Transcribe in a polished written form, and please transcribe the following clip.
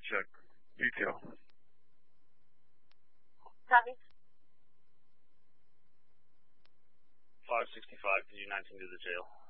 check. Detail. Copy. 565, can you 19 to the jail?